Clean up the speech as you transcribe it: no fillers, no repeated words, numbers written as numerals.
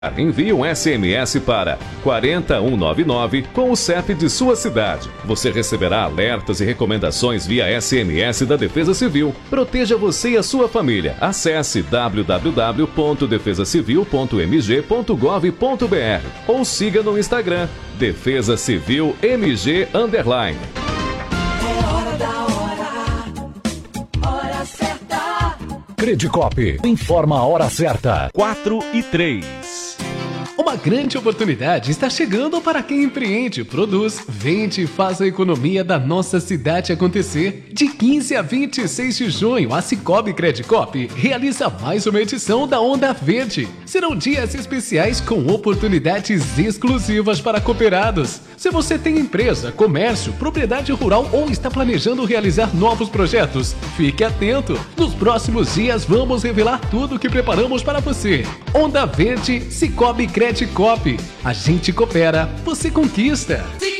Envie um SMS para 40199 com o CEP de sua cidade. Você receberá alertas e recomendações via SMS da Defesa Civil. Proteja você e a sua família. Acesse www.defesacivil.mg.gov.br ou siga no Instagram Defesa Civil MG _. Hora certa. Credicop informa a hora certa. 4:03. Uma grande oportunidade está chegando para quem empreende, produz, vende e faz a economia da nossa cidade acontecer. De 15 a 26 de junho, a Cicobi Credicop realiza mais uma edição da Onda Verde. Serão dias especiais com oportunidades exclusivas para cooperados. Se você tem empresa, comércio, propriedade rural ou está planejando realizar novos projetos, fique atento. Nos próximos dias vamos revelar tudo o que preparamos para você. Onda Verde, Cicobi Credicop. A gente coopera, você conquista.